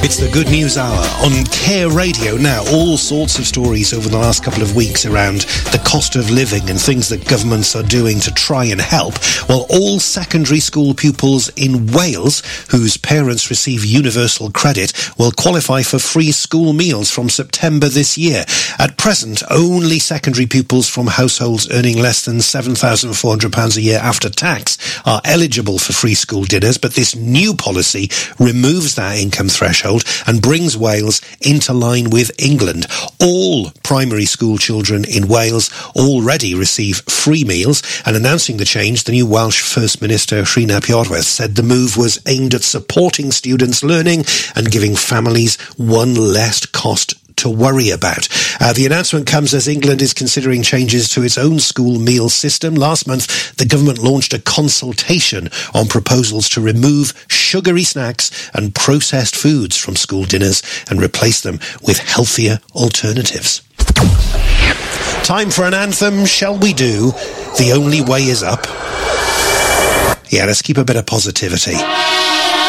It's the Good News Hour on Care Radio. Now, all sorts of stories over the last couple of weeks around the cost of living and things that governments are doing to try and help. Well, all secondary school pupils in Wales whose parents receive universal credit will qualify for free school meals from September this year. At present, only secondary pupils from households earning less than £7,400 a year after tax are eligible for free school dinners, but this new policy removes that income threshold and brings Wales into line with England. All primary school children in Wales already receive free meals, and announcing the change, the new Welsh First Minister Rhina Piorwerth said the move was aimed at supporting students' learning and giving families one less cost to worry about. The announcement comes as England is considering changes to its own school meal system. Last month, the government launched a consultation on proposals to remove sugary snacks and processed foods from school dinners and replace them with healthier alternatives. Time for an anthem, shall we do? The Only Way Is Up. Yeah, let's keep a bit of positivity.